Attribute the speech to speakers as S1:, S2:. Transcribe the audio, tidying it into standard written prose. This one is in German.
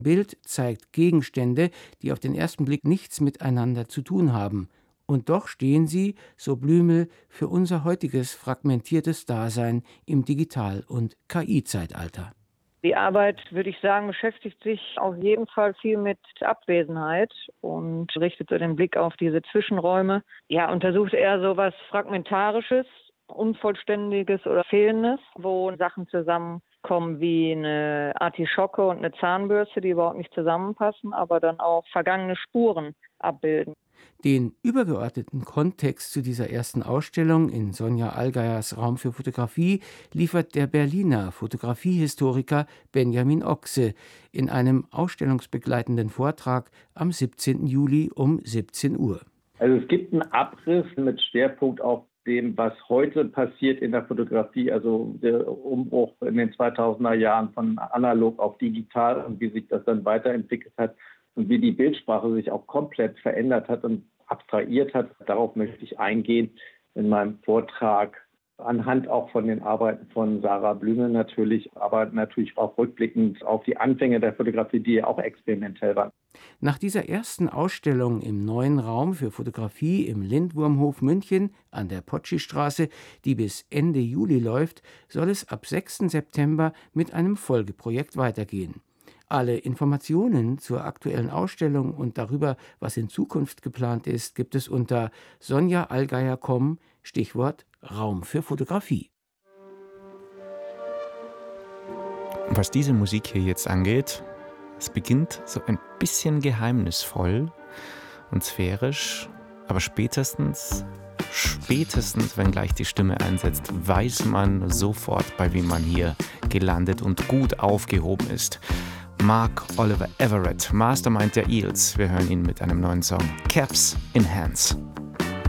S1: Bild zeigt Gegenstände, die auf den ersten Blick nichts miteinander zu tun haben. Und doch stehen sie, so Blümel, für unser heutiges fragmentiertes Dasein im Digital- und KI-Zeitalter.
S2: Die Arbeit, würde ich sagen, beschäftigt sich auf jeden Fall viel mit Abwesenheit und richtet so den Blick auf diese Zwischenräume. Ja, untersucht eher so was Fragmentarisches, Unvollständiges oder Fehlendes, wo Sachen zusammenkommen wie eine Artischocke und eine Zahnbürste, die überhaupt nicht zusammenpassen, aber dann auch vergangene Spuren abbilden.
S1: Den übergeordneten Kontext zu dieser ersten Ausstellung in Sonja Allgeiers Raum für Fotografie liefert der Berliner Fotografiehistoriker Benjamin Ochse in einem ausstellungsbegleitenden Vortrag am 17. Juli um 17 Uhr.
S3: Also es gibt einen Abriss mit Schwerpunkt auf dem, was heute passiert in der Fotografie, also der Umbruch in den 2000er Jahren von analog auf digital und wie sich das dann weiterentwickelt hat und wie die Bildsprache sich auch komplett verändert hat und abstrahiert hat. Darauf möchte ich eingehen in meinem Vortrag, anhand auch von den Arbeiten von Sarah Blümel natürlich, aber natürlich auch rückblickend auf die Anfänge der Fotografie, die ja auch experimentell waren.
S1: Nach dieser ersten Ausstellung im neuen Raum für Fotografie im Lindwurmhof München an der Potschi-Straße, die bis Ende Juli läuft, soll es ab 6. September mit einem Folgeprojekt weitergehen. Alle Informationen zur aktuellen Ausstellung und darüber, was in Zukunft geplant ist, gibt es unter sonjaallgeier.com, Stichwort Raum für Fotografie.
S4: Was diese Musik hier jetzt angeht, es beginnt so ein bisschen geheimnisvoll und sphärisch, aber spätestens, wenn gleich die Stimme einsetzt, weiß man sofort, bei wem man hier gelandet und gut aufgehoben ist. Mark Oliver Everett, Mastermind der Eels. Wir hören ihn mit einem neuen Song, Caps in Hands.